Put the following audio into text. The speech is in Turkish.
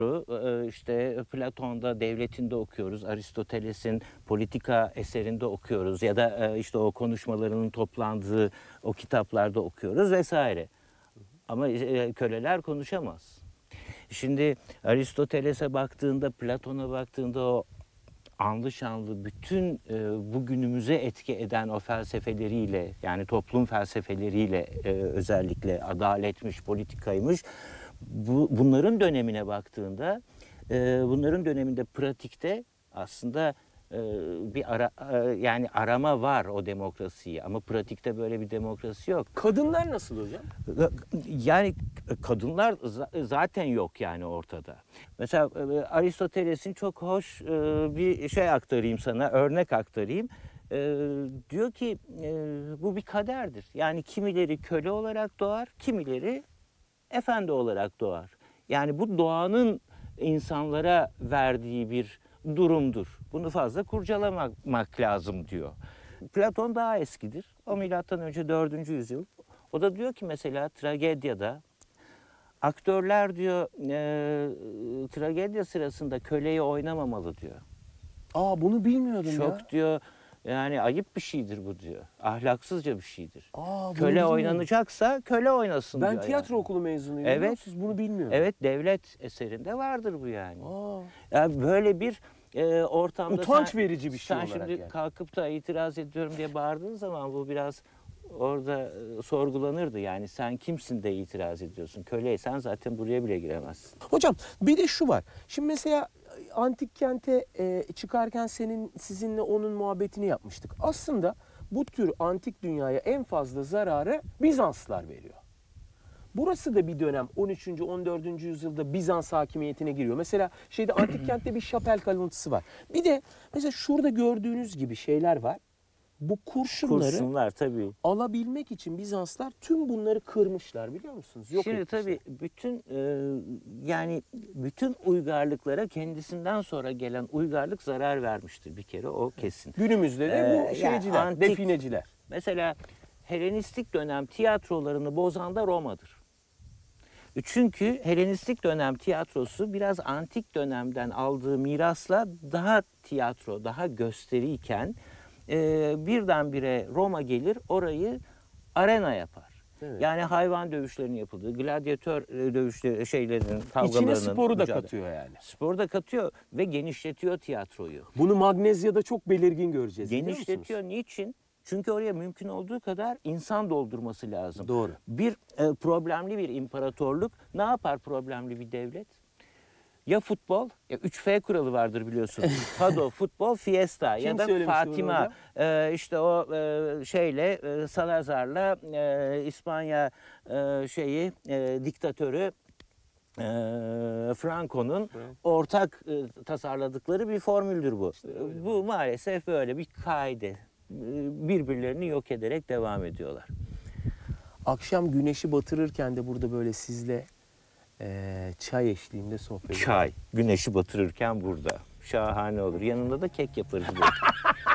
İşte Platon'da Devletinde okuyoruz, Aristoteles'in Politika eserinde okuyoruz ya da işte o konuşmalarının toplandığı o kitaplarda okuyoruz vesaire. Ama köleler konuşamaz. Şimdi Aristoteles'e baktığında, Platon'a baktığında o anlı şanlı bütün bugünümüze etki eden o felsefeleriyle, yani toplum felsefeleriyle, özellikle adaletmiş, politikaymış, bunların dönemine baktığında, bunların döneminde pratikte aslında yani arama var o demokrasiyi, ama pratikte böyle bir demokrasi yok. Kadınlar nasıl hocam? Yani kadınlar zaten yok yani ortada. Mesela Aristoteles'in çok hoş bir şey aktarayım sana, örnek aktarayım. Diyor ki bu bir kaderdir. Yani kimileri köle olarak doğar, kimileri efendi olarak doğar. Yani bu doğanın insanlara verdiği bir durumdur. Bunu fazla kurcalamak lazım diyor. Platon daha eskidir. O milattan önce 4. yüzyıl. O da diyor ki mesela tragedyada aktörler diyor tragedya sırasında köleyi oynamamalı diyor. Aa, bunu bilmiyordum ya. Çok diyor, yani ayıp bir şeydir bu diyor. Ahlaksızca bir şeydir. Aa, bunu Köle bilmiyordum. oynanacaksa köle oynasın Ben diyor. tiyatro yani. okulu mezunuyum. Evet. Siz bunu bilmiyordum. Evet, devlet eserinde vardır bu yani. Aa. Yani böyle bir ortamda Utanç verici bir şey sen olarak şimdi yani. kalkıp da itiraz ediyorum diye bağırdığın zaman bu biraz orada sorgulanırdı. Yani sen kimsin de itiraz ediyorsun? Köleysen zaten buraya bile giremezsin. Hocam bir de şu var. Şimdi mesela antik kente çıkarken sizinle onun muhabbetini yapmıştık. Aslında bu tür antik dünyaya en fazla zararı Bizanslılar veriyor. Burası da bir dönem 13. 14. yüzyılda Bizans hakimiyetine giriyor. Mesela antik kentte bir şapel kalıntısı var. Bir de mesela şurada gördüğünüz gibi şeyler var. Bu kurşunlar tabii. alabilmek için Bizanslar tüm bunları kırmışlar, biliyor musunuz? Yok Şimdi etmişler. tabii bütün yani bütün uygarlıklara kendisinden sonra gelen uygarlık zarar vermiştir bir kere, o kesin. Günümüzde de bu şeyciler, defineciler. Mesela Helenistik dönem tiyatrolarını bozan da Roma'dır. Çünkü Helenistik dönem tiyatrosu biraz antik dönemden aldığı mirasla daha tiyatro, daha gösteriyken birdenbire Roma gelir, orayı arena yapar. Evet. Yani hayvan dövüşlerinin yapıldığı, gladyatör dövüşleri kavgalarının. İçine sporu da mücadele. katıyor yani. Sporu da katıyor ve genişletiyor tiyatroyu. Bunu Magnezya'da çok belirgin göreceğiz. Genişletiyor. Niçin? Çünkü oraya mümkün olduğu kadar insan doldurması lazım. Doğru. Bir problemli bir imparatorluk ne yapar, problemli bir devlet? Ya futbol, ya 3F kuralı vardır biliyorsun. Fado, futbol, fiesta Kim ya da söylemişti bunu Fatima. hocam? İşte o Salazar'la İspanya diktatörü Franco'nun ortak tasarladıkları bir formüldür bu. Bu maalesef böyle bir kaide. Birbirlerini yok ederek devam ediyorlar. Akşam güneşi batırırken de burada böyle sizle çay eşliğinde sohbet ediyoruz. Çay, güneşi batırırken burada. Şahane olur. Yanında da kek yaparız.